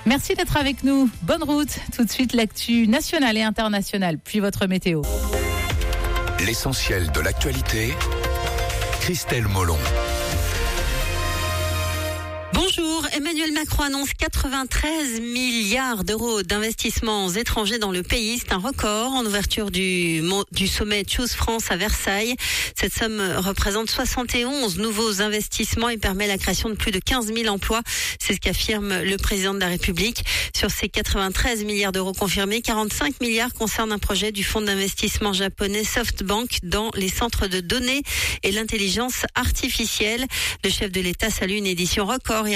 Merci d'être avec nous. Bonne route. Tout de suite, l'actu nationale et internationale, puis votre météo. L'essentiel de l'actualité, Christelle Molon. Bonjour, Emmanuel Macron annonce 93 milliards d'euros d'investissements étrangers dans le pays. C'est un record en ouverture du sommet Choose France à Versailles. Cette somme représente 71 nouveaux investissements et permet la création de plus de 15 000 emplois. C'est ce qu'affirme le président de la République. Sur ces 93 milliards d'euros confirmés, 45 milliards concernent un projet du fonds d'investissement japonais SoftBank dans les centres de données et l'intelligence artificielle. Le chef de l'État salue une édition record